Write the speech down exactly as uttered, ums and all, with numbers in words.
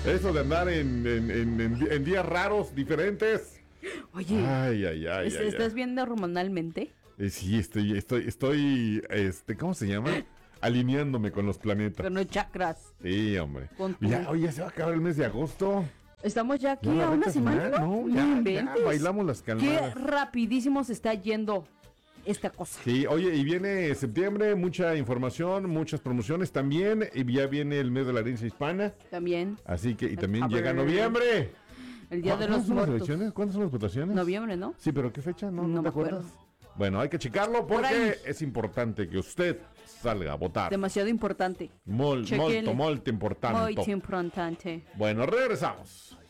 Eso de andar en, en, en, en, en días raros, diferentes. Oye, Ay, ay, ay, ¿est- ay, ¿estás ay. viendo hormonalmente? Eh, sí, estoy, estoy, estoy, este, ¿cómo se llama? Alineándome con los planetas. Con los chakras. Sí, hombre. Con tu- Ya, oye, se va a acabar el mes de agosto. Estamos ya aquí Ya la a una recta semana, final, ¿no? no, No ya, inventes. ya, bailamos las Qué calmadas. rapidísimo se está yendo esta cosa. Sí, oye, y viene septiembre, mucha información, muchas promociones también, y ya viene el mes de la herencia hispana, También así que, y también A llega ver. noviembre. el Día de ¿Cuándo los son las Muertos. elecciones? ¿Cuándo son las votaciones? Noviembre, ¿no? Sí, pero ¿qué fecha? No, no, No te me acuerdas. acuerdo. Bueno, hay que checarlo Por ahí. porque es importante que usted salga a votar. Demasiado importante. Mol, Chequele. molto, molto importante. Muy importante. Bueno, regresamos.